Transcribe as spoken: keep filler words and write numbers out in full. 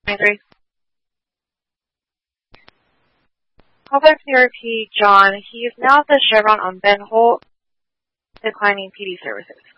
twenty-three. Callback C R P John. He is now at the Chevron on Ben Holt, declining P D services.